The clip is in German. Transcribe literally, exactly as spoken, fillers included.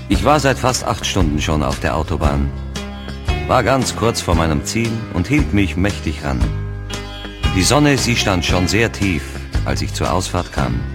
Ich war seit fast acht Stunden schon auf der Autobahn, war ganz kurz vor meinem Ziel und hielt mich mächtig ran. Die Sonne, sie stand schon sehr tief, als ich zur Ausfahrt kam.